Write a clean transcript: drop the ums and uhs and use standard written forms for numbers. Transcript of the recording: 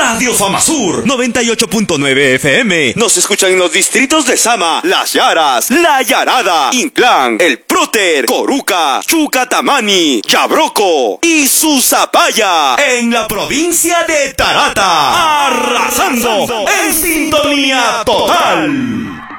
Radio Famasur 98.9 FM. Nos escuchan en los distritos de Sama, Las Yaras, La Yarada, Inclán, El Próter, Coruca, Chucatamani, Yabroco y Susapaya, en la provincia de Tarata, arrasando en sintonía total.